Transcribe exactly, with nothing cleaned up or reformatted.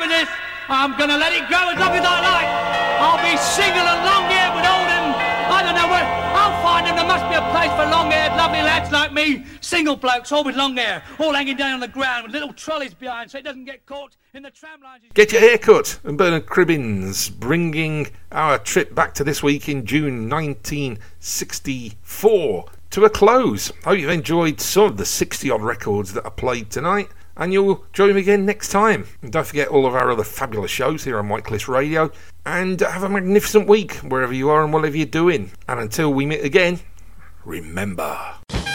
having this. I'm going to let it grow as long as I like. I'll be single and long-haired with all them, I don't know what, I'll find them. There must be a place for long-haired, lovely lads like me. Single blokes, all with long hair, all hanging down on the ground with little trolleys behind so it doesn't get caught in the tram lines. Get your hair cut. And Bernard Cribbins bringing our trip back to this week in June nineteen sixty-four to a close. Hope you've enjoyed some of the sixty-odd records that are played tonight. And you'll join me again next time. And don't forget all of our other fabulous shows here on White Cliffs Radio. And have a magnificent week wherever you are and whatever you're doing. And until we meet again, remember...